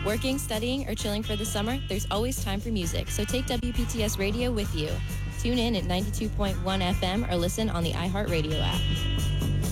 Working, studying, or chilling for the summer, there's always time for music, so take WPTS Radio with you. Tune in at 92.1 FM or listen on the iHeartRadio app.